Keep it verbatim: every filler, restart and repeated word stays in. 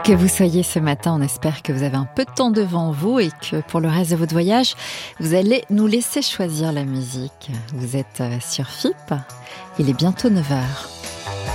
que vous soyez ce matin, on espère que vous avez un peu de temps devant vous et que pour le reste de votre voyage, vous allez nous laisser choisir la musique. Vous êtes sur F I P, il est bientôt neuf heures.